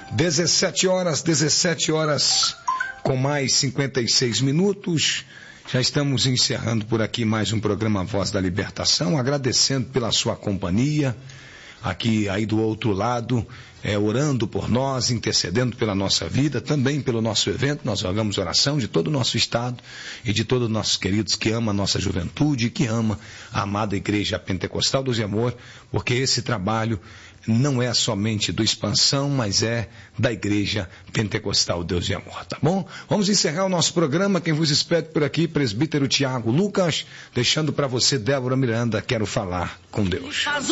17 horas com mais 56 minutos. Já estamos encerrando por aqui mais um programa Voz da Libertação, agradecendo pela sua companhia, aqui aí do outro lado, orando por nós, intercedendo pela nossa vida, também pelo nosso evento. Nós jogamos oração de todo o nosso estado e de todos os nossos queridos que amam a nossa juventude e que amam a amada Igreja Pentecostal Deus e Amor, porque esse trabalho não é somente do Expansão, mas é da Igreja Pentecostal Deus e Amor, tá bom? Vamos encerrar o nosso programa. Quem vos espera por aqui, presbítero Tiago Lucas, deixando para você Débora Miranda, quero falar com Deus.